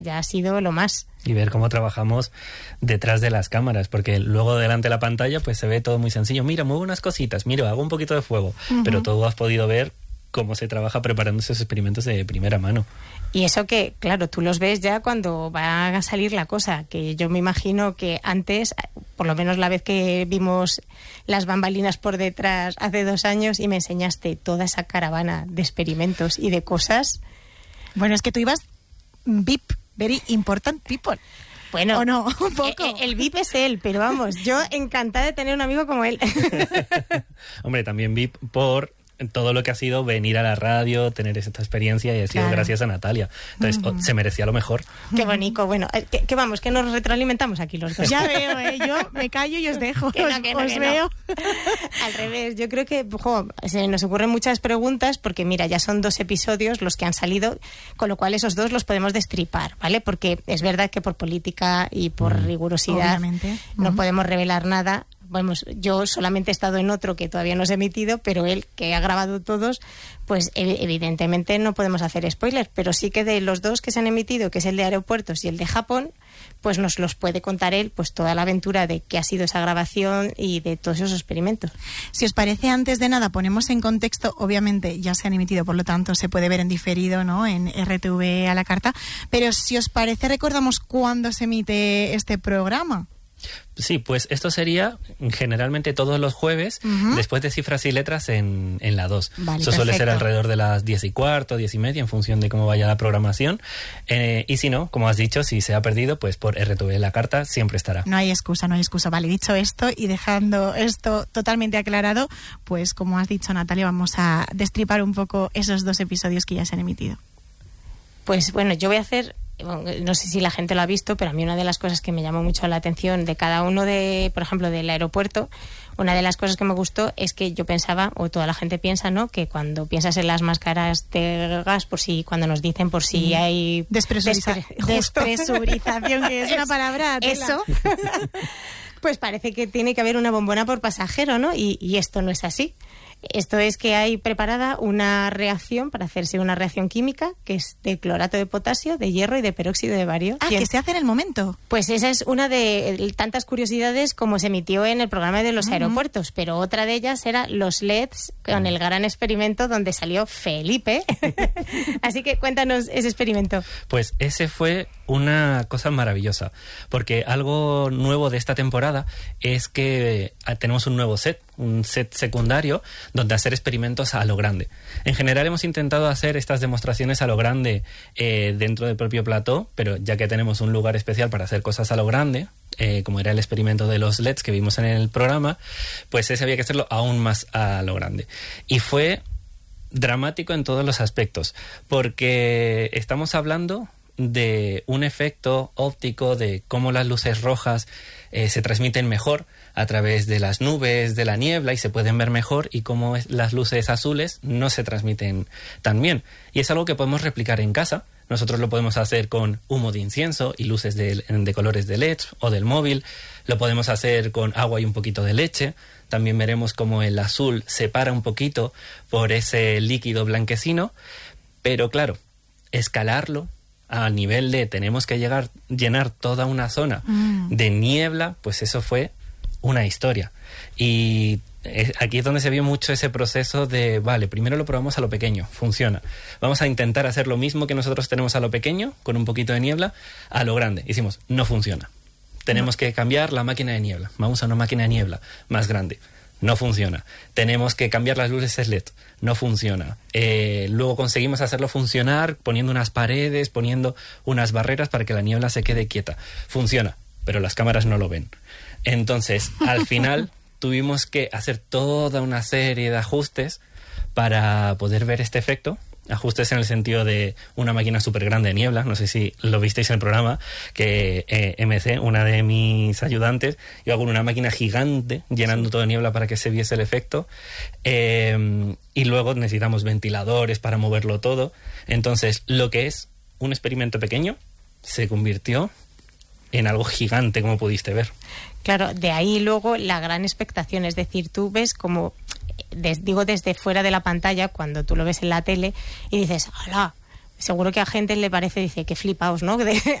ya ha sido lo más. Y ver cómo trabajamos detrás de las cámaras, porque luego delante de la pantalla pues se ve todo muy sencillo. Mira, muevo unas cositas, mira, hago un poquito de fuego, pero tú has podido ver cómo se trabaja preparando esos experimentos de primera mano. Y eso que, claro, tú los ves ya cuando va a salir la cosa, que yo me imagino que antes, por lo menos la vez que vimos las bambalinas por detrás hace 2 años y me enseñaste toda esa caravana de experimentos y de cosas. Bueno, es que tú ibas VIP, very important people. Bueno, ¿o no? Un poco. El VIP es él, pero vamos, yo encantada de tener un amigo como él. Hombre, también VIP por todo lo que ha sido venir a la radio, tener esta experiencia, y ha sido gracias a Natalia. Entonces, se merecía lo mejor. Qué bonito. Bueno, que vamos, que nos retroalimentamos aquí los dos. Ya veo, yo me callo y os dejo. Os veo. Al revés, yo creo que se nos ocurren muchas preguntas porque, mira, ya son 2 episodios los que han salido, con lo cual esos 2 los podemos destripar, ¿vale? Porque es verdad que por política y por rigurosidad obviamente no podemos revelar nada. Vamos, yo solamente he estado en otro que todavía no se ha emitido, pero él, que ha grabado todos, pues evidentemente no podemos hacer spoilers, pero sí que de los 2 que se han emitido, que es el de aeropuertos y el de Japón, pues nos los puede contar él, pues toda la aventura de qué ha sido esa grabación y de todos esos experimentos. Si os parece, antes de nada, ponemos en contexto, obviamente ya se han emitido, por lo tanto se puede ver en diferido, ¿no?, en RTV a la carta, pero si os parece, recordamos cuándo se emite este programa. Sí, pues esto sería generalmente todos los jueves, después de Cifras y Letras en la 2. Vale, eso suele ser alrededor de las 10:15, 10:30, en función de cómo vaya la programación. Y si no, como has dicho, si se ha perdido, pues por RTV La Carta siempre estará. No hay excusa. Vale, dicho esto y dejando esto totalmente aclarado, pues como has dicho, Natalia, vamos a destripar un poco esos 2 episodios que ya se han emitido. Pues bueno, yo voy a hacer... No sé si la gente lo ha visto, pero a mí una de las cosas que me llamó mucho la atención de cada uno por ejemplo, del aeropuerto, una de las cosas que me gustó es que yo pensaba, o toda la gente piensa, ¿no?, que cuando piensas en las máscaras de gas, cuando nos dicen por si hay... Despresurización, que es una palabra... Eso. Pues parece que tiene que haber una bombona por pasajero, ¿no? Y esto no es así. Esto es que hay preparada una reacción para hacerse una reacción química que es de clorato de potasio, de hierro y de peróxido de bario. Que se hace en el momento. Pues esa es una de tantas curiosidades como se emitió en el programa de los aeropuertos, pero otra de ellas era los LEDs con el gran experimento donde salió Felipe. Así que cuéntanos ese experimento. Pues ese fue una cosa maravillosa, porque algo nuevo de esta temporada es que tenemos un nuevo set, un set secundario donde hacer experimentos a lo grande. En general hemos intentado hacer estas demostraciones a lo grande dentro del propio plató, pero ya que tenemos un lugar especial para hacer cosas a lo grande, como era el experimento de los LEDs que vimos en el programa, pues ese había que hacerlo aún más a lo grande. Y fue dramático en todos los aspectos, porque estamos hablando de un efecto óptico, de cómo las luces rojas se transmiten mejor a través de las nubes, de la niebla, y se pueden ver mejor, y cómo las luces azules no se transmiten tan bien. Y es algo que podemos replicar en casa. Nosotros lo podemos hacer con humo de incienso y luces de colores de LED o del móvil. Lo podemos hacer con agua y un poquito de leche. También veremos cómo el azul se para un poquito por ese líquido blanquecino. Pero claro, escalarlo a nivel de tenemos que llenar toda una zona de niebla, pues eso fue una historia. Y aquí es donde se vio mucho ese proceso de, vale, primero lo probamos a lo pequeño, funciona. Vamos a intentar hacer lo mismo que nosotros tenemos a lo pequeño, con un poquito de niebla, a lo grande. Hicimos, no funciona. Tenemos que cambiar la máquina de niebla. Vamos a una máquina de niebla más grande. No funciona. Tenemos que cambiar las luces LED. No funciona. Luego conseguimos hacerlo funcionar poniendo unas paredes, poniendo unas barreras para que la niebla se quede quieta. Funciona, pero las cámaras no lo ven. Entonces, al final tuvimos que hacer toda una serie de ajustes para poder ver este efecto. Ajustes en el sentido de una máquina súper grande de niebla, no sé si lo visteis en el programa, que MC, una de mis ayudantes, iba con una máquina gigante llenando todo de niebla para que se viese el efecto, y luego necesitamos ventiladores para moverlo todo. Entonces, lo que es un experimento pequeño se convirtió en algo gigante, como pudiste ver. Claro, de ahí luego la gran expectación, es decir, tú ves como... digo desde fuera de la pantalla, cuando tú lo ves en la tele y dices, ¡hala! seguro que a gente le parece, dice, que flipaos, ¿no?